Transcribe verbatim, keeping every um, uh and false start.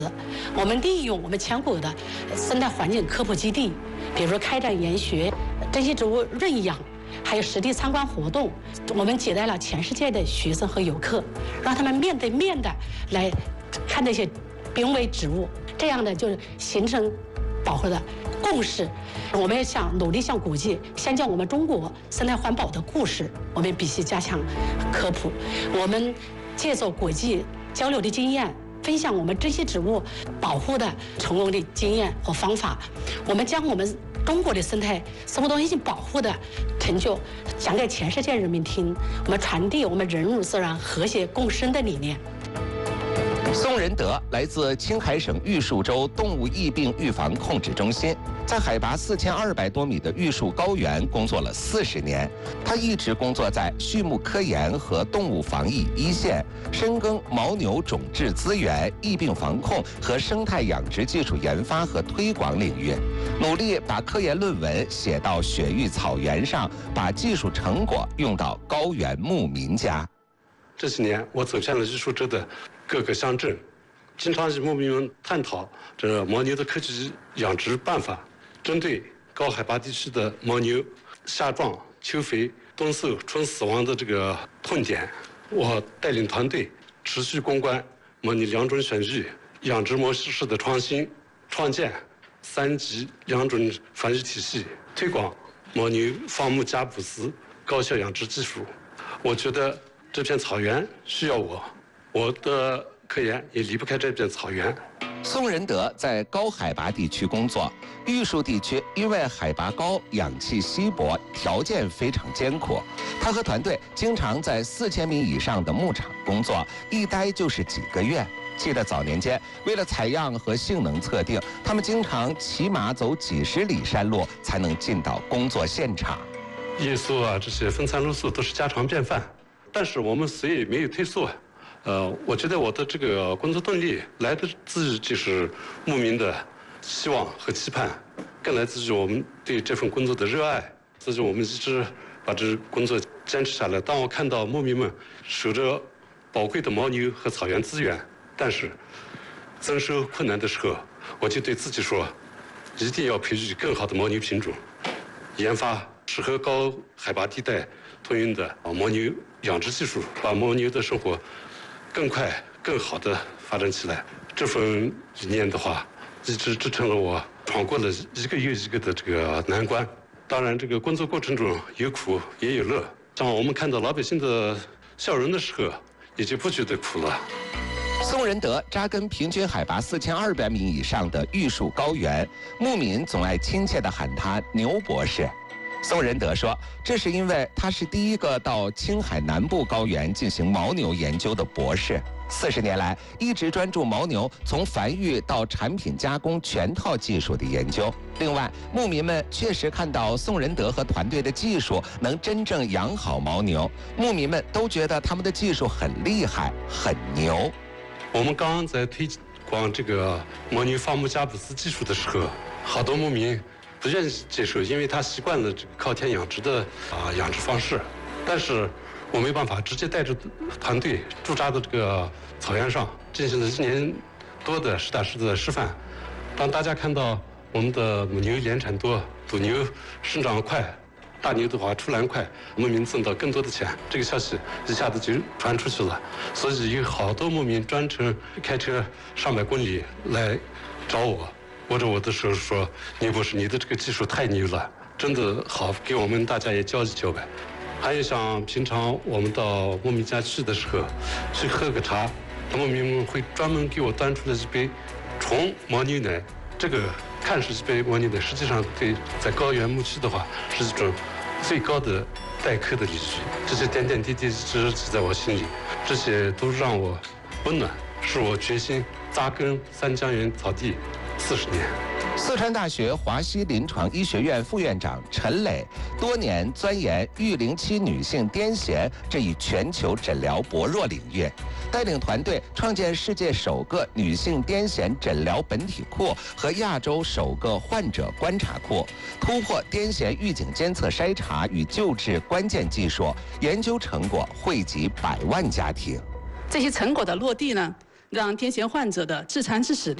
我们利用我们全国的生态环境科普基地，比如说开展研学、珍稀植物认养，还有实地参观活动，我们接待了全世界的学生和游客，让他们面对面的来看这些濒危植物，这样的就是形成保护的共识。我们要想努力向国际先将我们中国生态环保的故事，我们必须加强科普。我们借助国际交流的经验，分享我们珍稀植物保护的成功的经验和方法。我们将我们中国的生态生物多样性保护的成就讲给全世界人民听，我们传递我们人与自然和谐共生的理念。 宋仁德来自青海省玉树州动物疫病预防控制中心，在海拔四千二百多米的玉树高原工作了四十年。他一直工作在畜牧科研和动物防疫一线，深耕牦牛种质资源、疫病防控和生态养殖技术研发和推广领域，努力把科研论文写到雪域草原上，把技术成果用到高原牧民家。 这几年，我走向了玉树州的各个乡镇，经常与牧民们探讨这牦牛的科技养殖办法。针对高海拔地区的牦牛夏壮、秋肥、冬瘦、春死亡的这个痛点，我带领团队持续攻关牦牛两种选育、养殖模式的创新，创建三级两种繁育体系，推广牦牛放牧加捕饲高效养殖技术。我觉得这片草原需要我，我的科研也离不开这片草原。 宋仁德在高海拔地区工作，玉树地区因为海拔高、氧气稀薄，条件非常艰苦。他和团队经常在四千米以上的牧场工作，一待就是几个月。记得早年间，为了采样和性能测定，他们经常骑马走几十里山路才能进到工作现场。 夜宿啊，这些风餐露宿都是家常便饭，但是我们谁也没有退缩。呃，我觉得我的这个工作动力来自于就是牧民的希望和期盼，更来自于我们对这份工作的热爱，所以我们一直把这工作坚持下来。当我看到牧民们守着宝贵的牦牛和草原资源，但是增收困难的时候，我就对自己说，一定要培育更好的牦牛品种，研发适合高海拔地带通用的牦牛养殖技术，把牦牛的生活更快、更好地发展起来。这份理念的话，一直支撑了我闯过了一个又一个的这个难关。当然，这个工作过程中有苦也有乐。当我们看到老百姓的笑容的时候，也就不觉得苦了。 宋仁德扎根平均海拔四千二百米以上的玉树高原，牧民总爱亲切地喊他“牛博士”。宋仁德说，这是因为他是第一个到青海南部高原进行牦牛研究的博士。四十年来，一直专注牦牛从繁育到产品加工全套技术的研究。另外，牧民们确实看到宋仁德和团队的技术能真正养好牦牛，牧民们都觉得他们的技术很厉害、很牛。 我们刚刚在推广这个牦牛放牧加捕饲技术的时候，好多牧民不愿意接受，因为他习惯了这个靠天养殖的啊养殖方式。但是我没办法，直接带着团队驻扎到这个草原上，进行了一年多的实打实的示范。当大家看到我们的母牛联产多，母牛生长快，大牛的话出栏快，牧民挣到更多的钱，这个消息一下子就传出去了。所以有好多牧民专程开车上百公里来找我。握着我的手说：“牛博士，你的这个技术太牛了，真的好，给我们大家也教一教呗。”还有像平常我们到牧民家去的时候，去喝个茶，牧民们会专门给我端出来一杯纯牦牛奶。这个看是一杯牦牛奶，实际上对在高原牧区的话，是一种最高的待客的礼遇。这些点点滴滴一直记在我心里，这些都让我温暖，使我决心扎根三江源草地四十年。 四川大学华西临床医学院副院长陈磊多年钻研育龄期女性癫痫这一全球诊疗薄弱领域，带领团队创建世界首个女性癫痫诊疗本体库和亚洲首个患者观察库，突破癫痫预警监测筛查与救治关键技术，研究成果惠及百万家庭。 这些成果的落地呢， 让癫痫患者的致残致死率